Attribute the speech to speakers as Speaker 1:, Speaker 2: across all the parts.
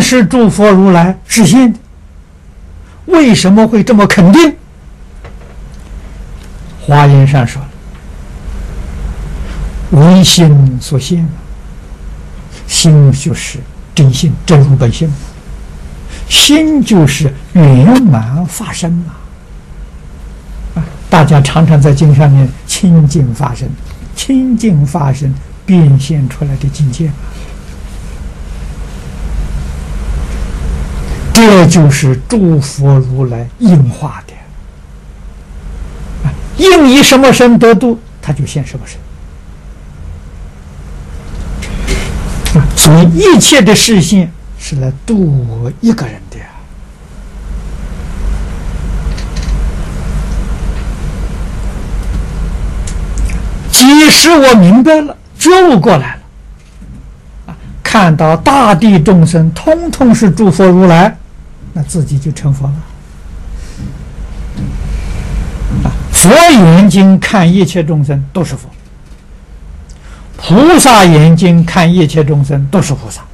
Speaker 1: 是诸佛如来示现的。为什么会这么肯定？华严上说了，唯心所现，心就是真心，真如本性，心就是圆满法身嘛。大家常常在经上面清净法身，清净法身变现出来的境界，这就是诸佛如来应化的。应以什么身得度，他就现什么身。所以一切的示现是来度一个人的。即使我明白了，救过来了，看到大地众生通通是诸佛如来，那自己就成佛了。佛眼睛看一切众生都是佛，菩萨眼睛看一切众生都是菩萨，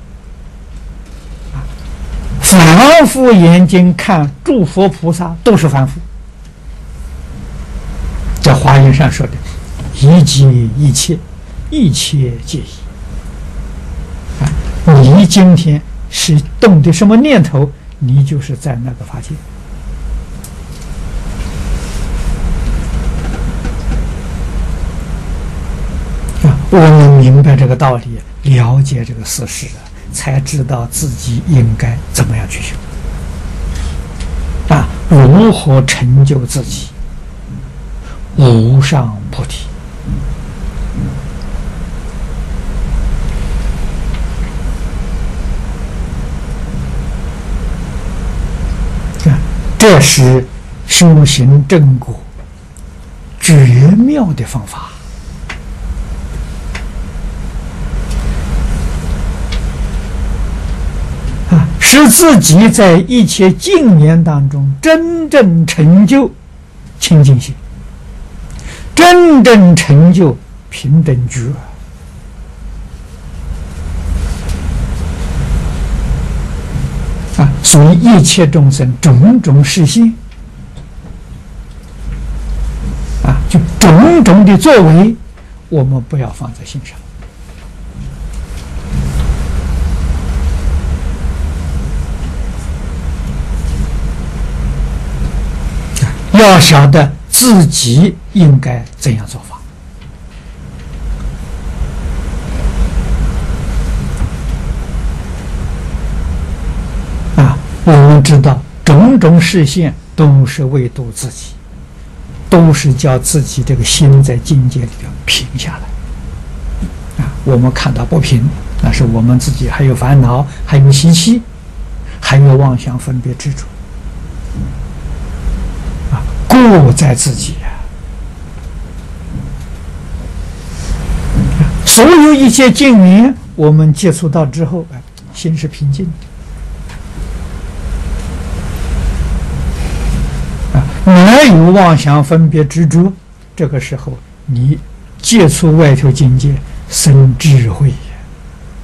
Speaker 1: 凡夫眼睛看诸佛菩萨都是凡夫。在华严上说的一即一切，一切皆一。你今天是动的什么念头，你就是在那个法界。我们明白这个道理，了解这个事实，才知道自己应该怎么样去修，如何成就自己无上菩提。这是修行正果绝妙的方法。使自己在一切境缘当中真正成就清净心，真正成就平等觉。所以一切众生种种示现，就种种的作为，我们不要放在心上。要晓得自己应该怎样做法。我们知道种种示现都是为度自己，都是叫自己这个心在境界里边平下来。我们看到不平，那是我们自己还有烦恼，还有习气，还有妄想分别执着。过在自己所有一切境缘，我们接触到之后，心是平静的，没有妄想分别执着。这个时候，你接触外头境界，生智慧，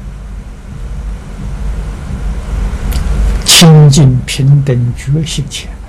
Speaker 1: 清净平等觉性前。